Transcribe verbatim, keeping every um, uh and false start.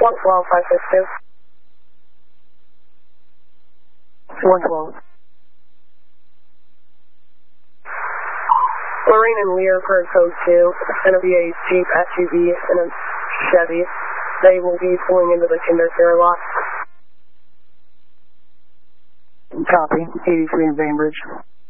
one twelve, five six two. one twelve. Lorraine and Lear per code two. It's going to be a Jeep S U V and a Chevy. They will be pulling into the Kinder Care lot. Copy. eighty-three in Bainbridge.